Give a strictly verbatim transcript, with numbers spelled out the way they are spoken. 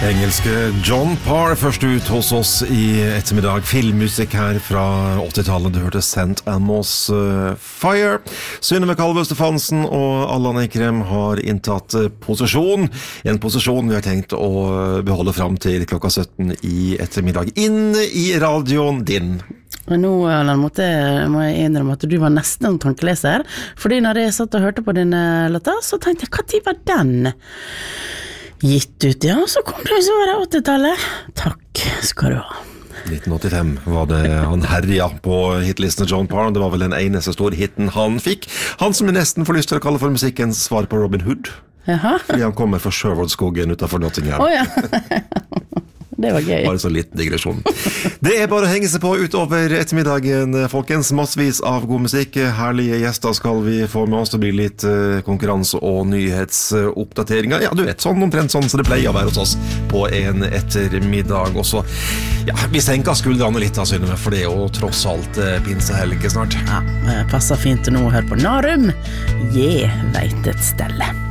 Engelske John Parr først ut hos oss i ettermiddag. Filmmusikk her fra åttitallet. Du hørte Saint Amos uh, Fire. Synnøve Kalvø Stefansen og Allan Eikrem har inntatt posisjon. En posisjon vi har tenkt å beholde fram til klokka sytten i ettermiddag. Inne i radioen din. Men nå, Allan, måtte, må jeg innrømme at du var nesten en tankeleser. Fordi når jeg satt og hørte på din låta, så tenkte jeg, hva tid var den gitt ut? Ja, så kom det så var det åttitallet. Takk skal du ha. nitten åttifem var det han herja på hitlistene John Parr. Det var vel den eneste store hitten han fikk. Han som vi nesten får lyst til å kalle for musikkens svar på Robin Hood. Jaha. Fordi han kommer fra Sherwood-skogen utenfor Nottingham. Åja. Det var gøy. Bare så liten digresjon. Det er bare å henge seg på utover ettermiddagen, folkens. Massvis av god musikk. Herlige gjester skal vi få med oss. Det blir litt konkurranse og nyhetsoppdateringer. Ja, du vet, sånn omtrent sånn som det pleier å være hos oss på en ettermiddag også. Ja, vi senker skuldrene litt, da, Synnøve, for det er jo tross alt pinsehelg snart. Ja, passer fint nå å høre på Narum. Jeg vet et stelle.